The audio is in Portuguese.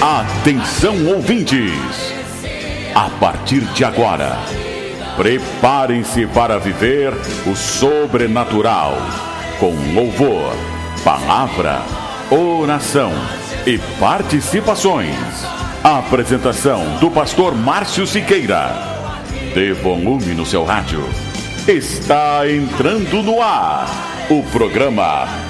Atenção, ouvintes! A partir de agora, preparem-se para viver o sobrenatural, com louvor, palavra, oração e participações. A apresentação do pastor Márcio Siqueira. Dê volume no seu rádio. Está entrando no ar o programa